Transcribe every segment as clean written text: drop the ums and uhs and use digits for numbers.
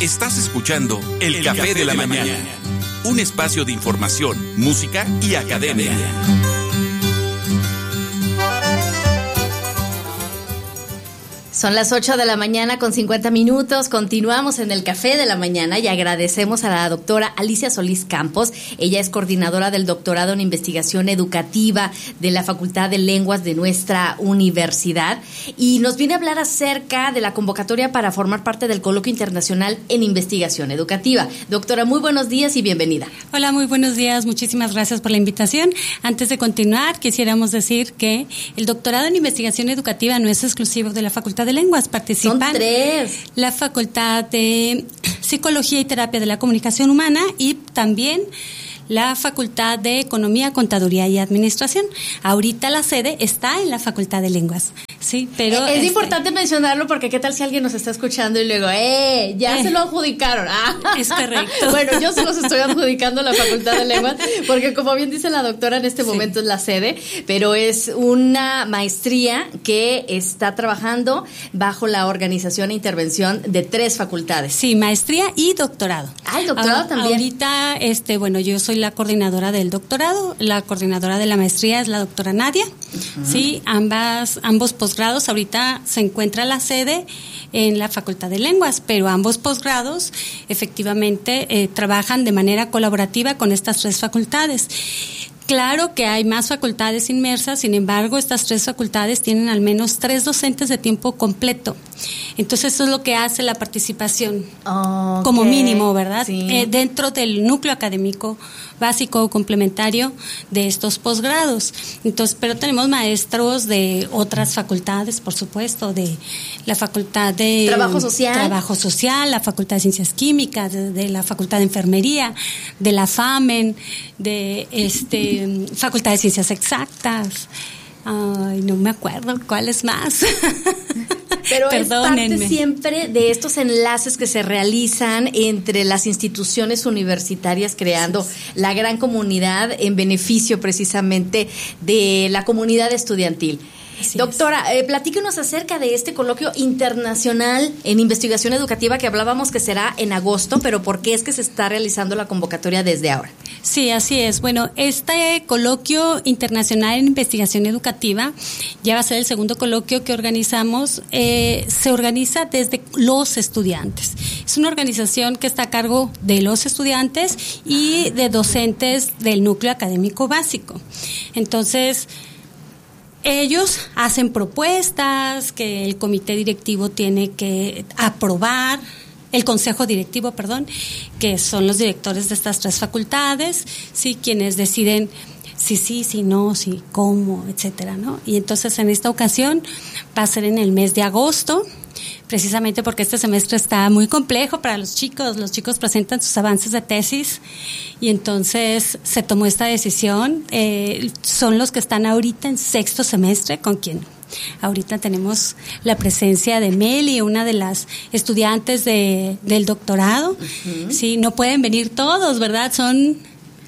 Estás escuchando El Café de la Mañana, un espacio de información, música y academia. Son las 8 de la mañana con 50 minutos. Continuamos en el Café de la Mañana y agradecemos a la doctora Alicia Solís Campos. Ella es coordinadora del doctorado en investigación educativa de la Facultad de Lenguas de nuestra universidad y nos viene a hablar acerca de la convocatoria para formar parte del Coloquio Internacional en Investigación Educativa. Doctora, muy buenos días y bienvenida. Hola, muy buenos días. Muchísimas gracias por la invitación. Antes de continuar, quisiéramos decir que el doctorado en investigación educativa no es exclusivo de la Facultad de Lenguas. Participan Son 3. La Facultad de Psicología y Terapia de la Comunicación Humana y también la Facultad de Economía, Contaduría y Administración. Ahorita la sede está en la Facultad de Lenguas. Sí, pero es importante mencionarlo porque qué tal si alguien nos está escuchando y luego, ya se lo adjudicaron. Es correcto. Bueno, yo se los estoy adjudicando a la Facultad de Lenguas porque como bien dice la doctora, en este momento es la sede, pero es una maestría que está trabajando bajo la organización e intervención de 3 facultades. Sí, maestría y doctorado. El doctorado también. Ahorita, bueno, yo soy la coordinadora del doctorado, la coordinadora de la maestría es la doctora Nadia. Sí, ambos posgrados, ahorita se encuentra la sede en la Facultad de Lenguas, pero ambos posgrados efectivamente trabajan de manera colaborativa con estas 3 facultades. Claro que hay más facultades inmersas, sin embargo, estas 3 facultades tienen al menos 3 docentes de tiempo completo. Entonces, eso es lo que hace la participación, como mínimo, ¿verdad? Sí. Dentro del núcleo académico básico o complementario de estos posgrados. Entonces, pero tenemos maestros de otras facultades, por supuesto, de la Facultad de Trabajo Social, la Facultad de Ciencias Químicas, de la Facultad de Enfermería, de la FAMEN, de Facultad de Ciencias Exactas. Ay, no me acuerdo cuáles más. Pero es parte siempre de estos enlaces que se realizan entre las instituciones universitarias, creando la gran comunidad en beneficio precisamente de la comunidad estudiantil. Doctora, platíquenos acerca de este coloquio internacional en investigación educativa que hablábamos que será en agosto, pero ¿por qué es que se está realizando la convocatoria desde ahora? Sí, así es. Bueno, este coloquio internacional en investigación educativa ya va a ser el segundo coloquio que organizamos. Se organiza desde los estudiantes. Es una organización que está a cargo de los estudiantes y de docentes del núcleo académico básico. Entonces, ellos hacen propuestas que el comité directivo tiene que aprobar, el consejo directivo, que son los directores de estas 3 facultades, sí, quienes deciden si no, si cómo, etcétera, ¿no? Y entonces en esta ocasión va a ser en el mes de agosto, precisamente porque este semestre está muy complejo para los chicos. Los chicos presentan sus avances de tesis y entonces se tomó esta decisión. Son los que están ahorita en 6º semestre, con quien ahorita tenemos la presencia de Meli, una de las estudiantes del doctorado. Uh-huh. Sí, no pueden venir todos, ¿verdad? Son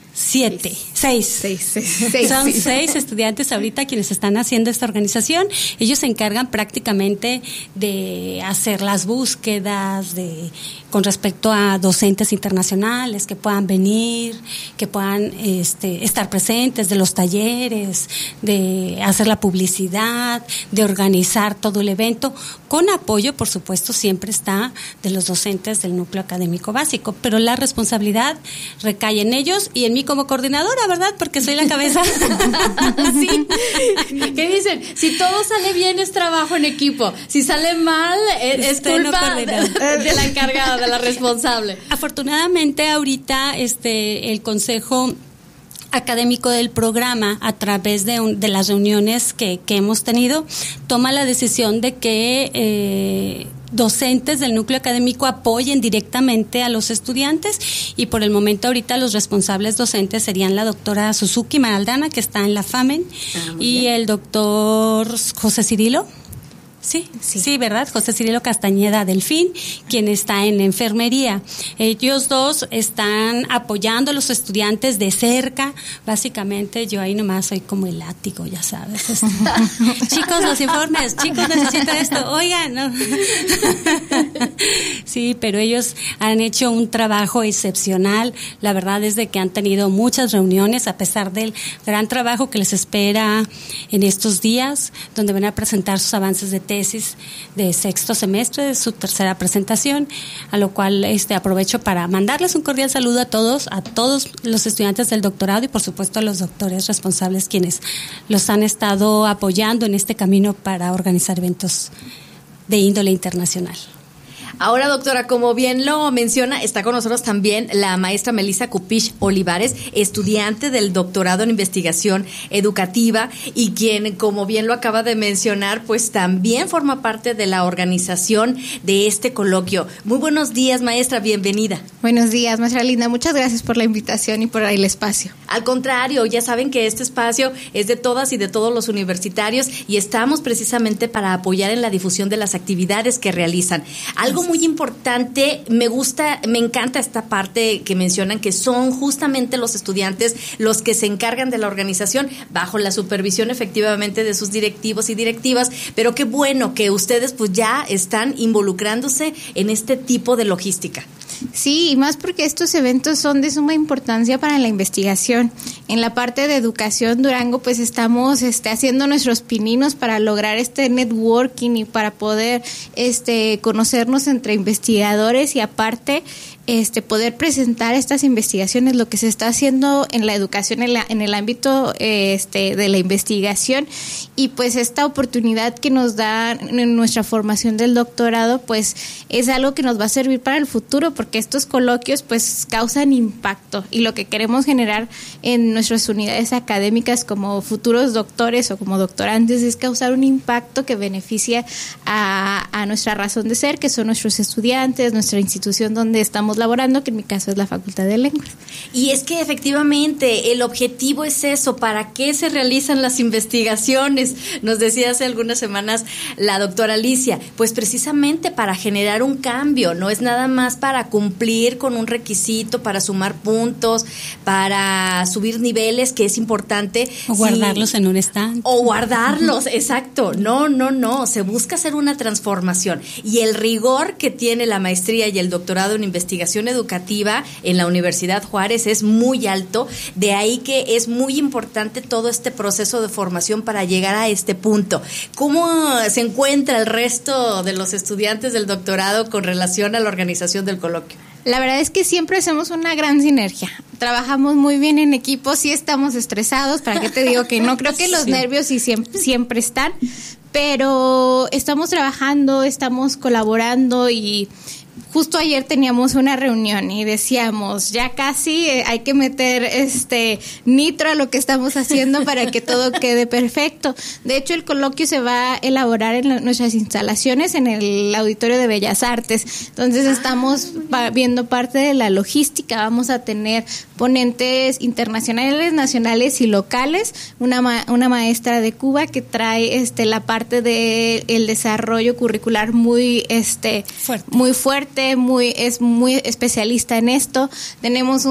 6 Son 6 estudiantes ahorita quienes están haciendo esta organización. Ellos se encargan prácticamente de hacer las búsquedas con respecto a docentes internacionales que puedan venir, que puedan estar presentes, de los talleres, de hacer la publicidad, de organizar todo el evento, con apoyo, por supuesto, siempre está de los docentes del núcleo académico básico, pero la responsabilidad recae en ellos y en mí como coordinadora, ¿verdad? Porque soy la cabeza. Sí. ¿Qué dicen? Si todo sale bien es trabajo en equipo, si sale mal es culpa de la encargada, de la responsable. Afortunadamente ahorita el consejo académico del programa, a través de las reuniones que hemos tenido, toma la decisión de que docentes del núcleo académico apoyen directamente a los estudiantes y por el momento ahorita los responsables docentes serían la doctora Suzuki Maraldana, que está en la FAMEN, y el doctor José Cirilo, Sí, ¿verdad? José Cirilo Castañeda Delfín, quien está en la enfermería. Ellos dos están apoyando a los estudiantes de cerca. Básicamente, yo ahí nomás soy como el látigo, ya sabes. Chicos, los informes, chicos, necesito esto. Oigan, no. Sí, pero ellos han hecho un trabajo excepcional. La verdad es de que han tenido muchas reuniones, a pesar del gran trabajo que les espera en estos días, donde van a presentar sus avances de tesis de sexto semestre, de su tercera presentación, a lo cual aprovecho para mandarles un cordial saludo a todos los estudiantes del doctorado y por supuesto a los doctores responsables quienes los han estado apoyando en este camino para organizar eventos de índole internacional. Ahora, doctora, como bien lo menciona, está con nosotros también la maestra Melissa Cupich Olivares, estudiante del doctorado en investigación educativa y quien, como bien lo acaba de mencionar, pues también forma parte de la organización de este coloquio. Muy buenos días, maestra, bienvenida. Buenos días, maestra Linda, muchas gracias por la invitación y por el espacio. Al contrario, ya saben que este espacio es de todas y de todos los universitarios y estamos precisamente para apoyar en la difusión de las actividades que realizan. Algo muy importante, me encanta esta parte que mencionan que son justamente los estudiantes los que se encargan de la organización bajo la supervisión efectivamente de sus directivos y directivas, pero qué bueno que ustedes pues ya están involucrándose en este tipo de logística. Sí, y más porque estos eventos son de suma importancia para la investigación. En la parte de educación, Durango, pues estamos haciendo nuestros pininos para lograr este networking y para poder conocernos entre investigadores y aparte poder presentar estas investigaciones, lo que se está haciendo en la educación, en el ámbito de la investigación, y pues esta oportunidad que nos da en nuestra formación del doctorado, pues es algo que nos va a servir para el futuro, porque estos coloquios pues causan impacto, y lo que queremos generar en nuestras unidades académicas como futuros doctores o como doctorantes es causar un impacto que beneficia a nuestra razón de ser, que son nuestros estudiantes, nuestra institución donde estamos laborando, que en mi caso es la Facultad de Lenguas. Y es que efectivamente el objetivo es eso, ¿para qué se realizan las investigaciones? Nos decía hace algunas semanas la doctora Alicia, pues precisamente para generar un cambio, no es nada más para cumplir con un requisito, para sumar puntos, para subir niveles, que es importante. O guardarlos en un stand. O guardarlos, exacto. No, se busca hacer una transformación. Y el rigor que tiene la maestría y el doctorado en investigación educativa en la Universidad Juárez es muy alto, de ahí que es muy importante todo este proceso de formación para llegar a este punto. ¿Cómo se encuentra el resto de los estudiantes del doctorado con relación a la organización del coloquio? La verdad es que siempre hacemos una gran sinergia. Trabajamos muy bien en equipo, sí estamos estresados, ¿para qué te digo que no? Creo que los nervios sí siempre están, pero estamos trabajando, estamos colaborando y justo ayer teníamos una reunión y decíamos, ya casi hay que meter nitro a lo que estamos haciendo para que todo quede perfecto. De hecho, el coloquio se va a elaborar en nuestras instalaciones en el Auditorio de Bellas Artes. Entonces estamos viendo parte de la logística. Vamos a tener ponentes internacionales, nacionales y locales. Una maestra de Cuba que trae la parte de el desarrollo curricular muy fuerte, es muy especialista en esto. Tenemos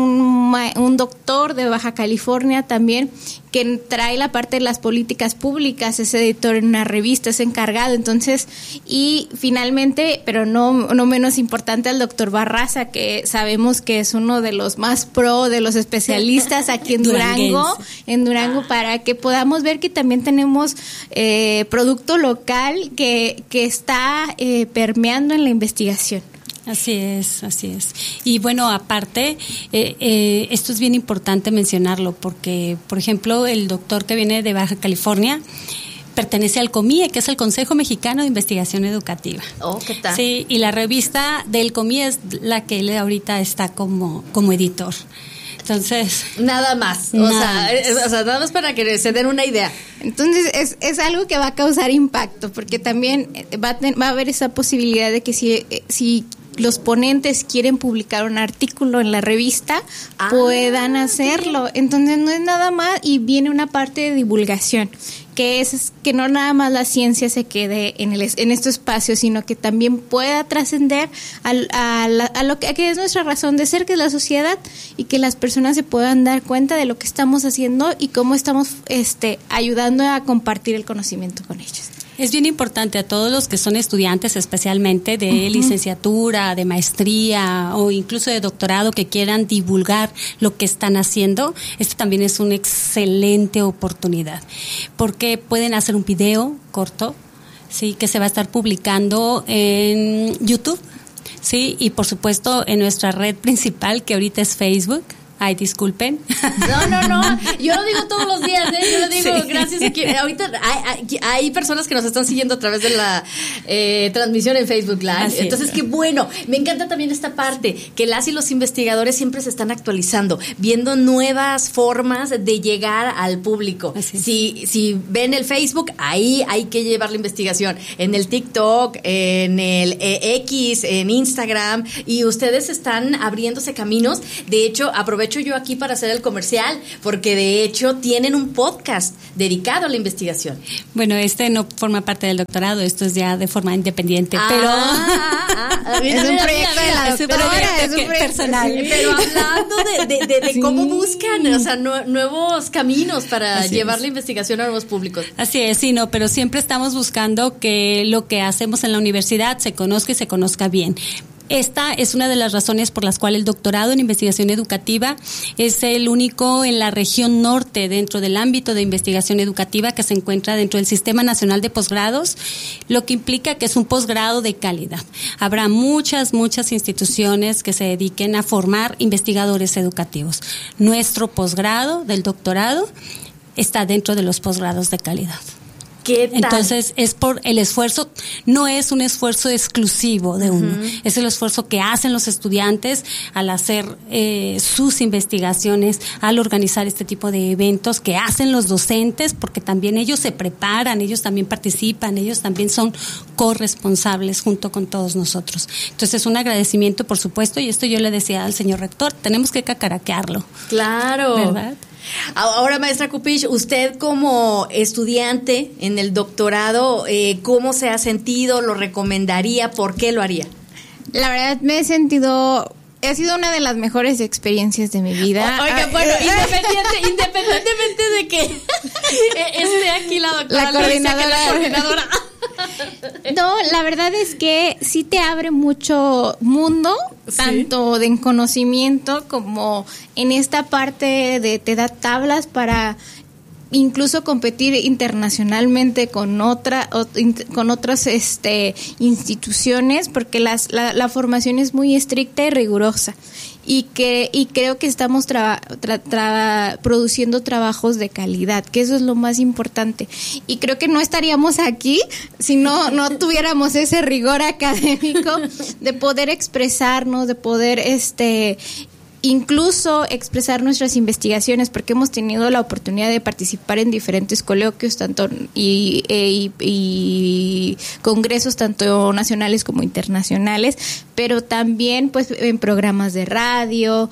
un doctor de Baja California también que trae la parte de las políticas públicas, es editor en una revista, es encargado. Entonces, y finalmente, pero no menos importante, el doctor Barraza, que sabemos que es uno de los más pro, de los especialistas aquí en Durango, para que podamos ver que también tenemos producto local que está permeando en la investigación. Así es. Y bueno, aparte, esto es bien importante mencionarlo porque, por ejemplo, el doctor que viene de Baja California pertenece al COMIE, que es el Consejo Mexicano de Investigación Educativa. Oh, ¿qué tal? Sí, y la revista del COMIE es la que él ahorita está como editor. Entonces, nada más, o sea, nada más para que se den una idea. Entonces es algo que va a causar impacto, porque también va a haber esa posibilidad de que si los ponentes quieren publicar un artículo en la revista, puedan hacerlo. Entonces no es nada más, y viene una parte de divulgación, que es que no nada más la ciencia se quede en este espacio, sino que también pueda trascender a lo que es nuestra razón de ser, que es la sociedad, y que las personas se puedan dar cuenta de lo que estamos haciendo y cómo estamos ayudando a compartir el conocimiento con ellos. Es bien importante a todos los que son estudiantes, especialmente de licenciatura, de maestría o incluso de doctorado, que quieran divulgar lo que están haciendo. Esto también es una excelente oportunidad, porque pueden hacer un video corto, sí, que se va a estar publicando en YouTube, sí, y por supuesto en nuestra red principal, que ahorita es Facebook. Ay, disculpen. No. Yo lo digo todos los días, Yo lo digo, sí. Gracias a que ahorita hay personas que nos están siguiendo a través de la transmisión en Facebook Live. Así entonces, qué bueno. Me encanta también esta parte, que las y los investigadores siempre se están actualizando, viendo nuevas formas de llegar al público. Si ven el Facebook, ahí hay que llevar la investigación. En el TikTok, en el X, en Instagram, y ustedes están abriéndose caminos. De hecho, aprovecho yo aquí para hacer el comercial, porque de hecho tienen un podcast dedicado a la investigación. Bueno, no forma parte del doctorado, esto es ya de forma independiente, pero es un proyecto de la doctora, es un proyecto personal. Sí, pero hablando de cómo buscan, o sea, nuevos caminos para llevar la investigación a nuevos públicos. Así es, sí, no, pero siempre estamos buscando que lo que hacemos en la universidad se conozca y se conozca bien. Esta es una de las razones por las cuales el doctorado en investigación educativa es el único en la región norte dentro del ámbito de investigación educativa que se encuentra dentro del Sistema Nacional de Posgrados, lo que implica que es un posgrado de calidad. Habrá muchas instituciones que se dediquen a formar investigadores educativos. Nuestro posgrado del doctorado está dentro de los posgrados de calidad. ¿Qué tal? Entonces es por el esfuerzo, no es un esfuerzo exclusivo de uno, es el esfuerzo que hacen los estudiantes al hacer sus investigaciones, al organizar este tipo de eventos, que hacen los docentes, porque también ellos se preparan, ellos también participan, ellos también son corresponsables junto con todos nosotros. Entonces es un agradecimiento, por supuesto, y esto yo le decía al señor rector, tenemos que cacaraquearlo. Claro. ¿Verdad? Ahora, maestra Cupich, usted como estudiante en el doctorado, ¿cómo se ha sentido? ¿Lo recomendaría? ¿Por qué lo haría? La verdad ha sido una de las mejores experiencias de mi vida. Oiga, bueno, independientemente de que esté aquí la doctora, la coordinadora. No, la verdad es que sí te abre mucho mundo, ¿sí? Tanto en conocimiento como en esta parte te da tablas para incluso competir internacionalmente con otras instituciones, porque la formación es muy estricta y rigurosa. Y creo que estamos produciendo trabajos de calidad, que eso es lo más importante. Y creo que no estaríamos aquí si no tuviéramos ese rigor académico de poder expresarnos, de poder incluso expresar nuestras investigaciones, porque hemos tenido la oportunidad de participar en diferentes coloquios tanto y congresos tanto nacionales como internacionales, pero también pues en programas de radio,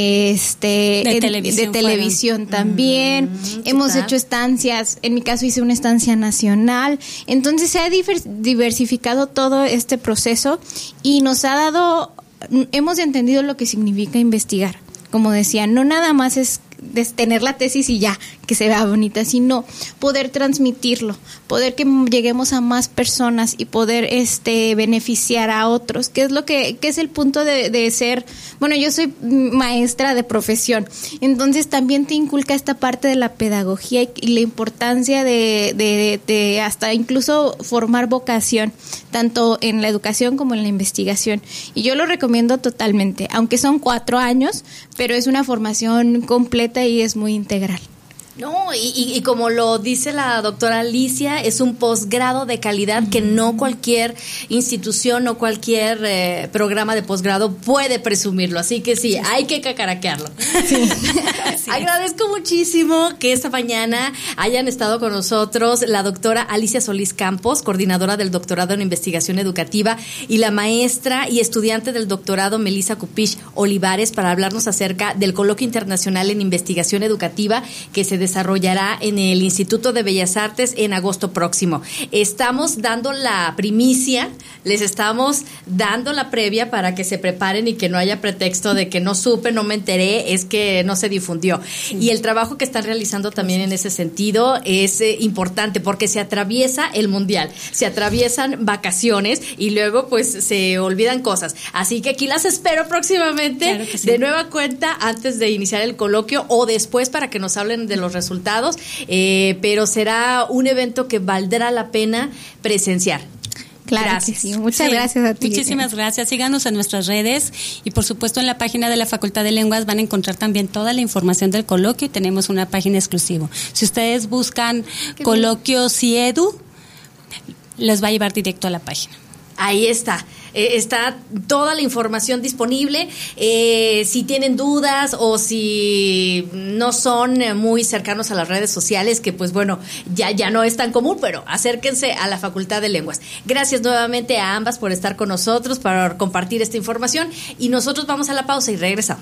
de televisión también. Hemos hecho estancias, en mi caso hice una estancia nacional. Entonces se ha diversificado todo este proceso y nos ha dado, hemos entendido lo que significa investigar. Como decía, no nada más es tener la tesis y ya, que se vea bonita, sino poder transmitirlo, poder que lleguemos a más personas y poder beneficiar a otros, que es el punto de ser. Bueno, yo soy maestra de profesión, entonces también te inculca esta parte de la pedagogía y la importancia de hasta incluso formar vocación, tanto en la educación como en la investigación. Y yo lo recomiendo totalmente, aunque son 4 años, pero es una formación completa y es muy integral. No, y como lo dice la doctora Alicia, es un posgrado de calidad que no cualquier institución o cualquier programa de posgrado puede presumirlo, así que sí, hay que cacaraquearlo. Sí. Agradezco muchísimo que esta mañana hayan estado con nosotros la doctora Alicia Solís Campos, coordinadora del doctorado en investigación educativa, y la maestra y estudiante del doctorado Melissa Cupich Olivares, para hablarnos acerca del Coloquio Internacional en Investigación Educativa que se desarrollará en el Instituto de Bellas Artes en agosto próximo. Estamos dando la primicia, les estamos dando la previa para que se preparen y que no haya pretexto de que no supe, no me enteré, es que no se difundió. Sí. Y el trabajo que están realizando también en ese sentido es importante porque se atraviesa el mundial, se atraviesan vacaciones y luego pues se olvidan cosas. Así que aquí las espero próximamente, claro que sí, de nueva cuenta antes de iniciar el coloquio o después para que nos hablen de los resultados, pero será un evento que valdrá la pena presenciar. Claro, gracias. Sí. Muchas gracias a ti. Muchísimas gracias. Síganos en nuestras redes y por supuesto en la página de la Facultad de Lenguas van a encontrar también toda la información del coloquio y tenemos una página exclusiva. Si ustedes buscan Coloquio CIEDU, les va a llevar directo a la página. Ahí está. Está toda la información disponible. Si tienen dudas o si no son muy cercanos a las redes sociales, que pues bueno, ya no es tan común, pero acérquense a la Facultad de Lenguas. Gracias nuevamente a ambas por estar con nosotros, por compartir esta información, y nosotros vamos a la pausa y regresamos.